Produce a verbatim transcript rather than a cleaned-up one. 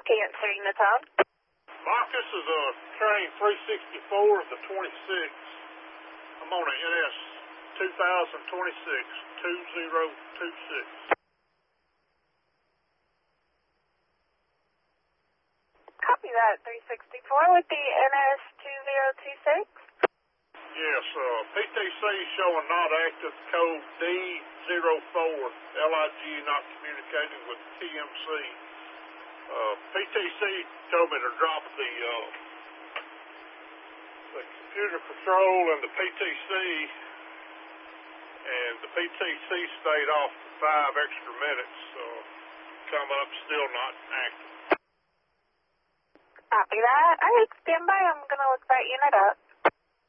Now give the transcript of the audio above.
answering the tone. Mark, this is uh, train three sixty-four of the twenty-six. I'm on a N S two thousand twenty-six, two zero two six. Copy that, three sixty-four with the N S two zero two six. Yes, uh, P T C showing not active, code D zero four, L I G not communicating with T M C. Uh, P T C told me to drop the, uh, the computer control and the P T C, and the P T C stayed off for five extra minutes, so come up, still not active. Copy that. All right, stand by. I'm going to look that unit up.